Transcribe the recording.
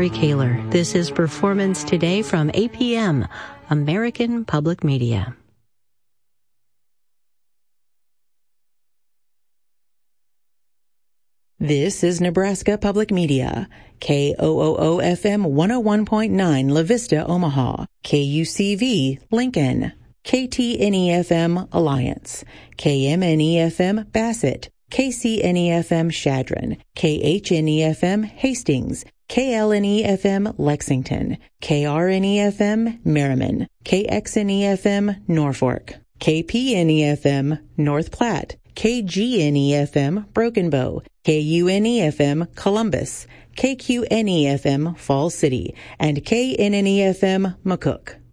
Lori Kaler. This is Performance Today from APM, American Public Media. This is Nebraska Public Media, KOOO-FM 101.9 La Vista, Omaha, KUCV, Lincoln, KTNE-FM, Alliance, KMNE-FM, Bassett, KCNE-FM, Chadron, KHNE-FM, Hastings, KLNE-FM, Lexington, KRNE-FM, Merriman, KXNE-FM, Norfolk, KPNE-FM, North Platte, KGNE-FM, Broken Bow, KUNE-FM, Columbus, KQNE-FM, Falls City, and KNNE-FM, McCook.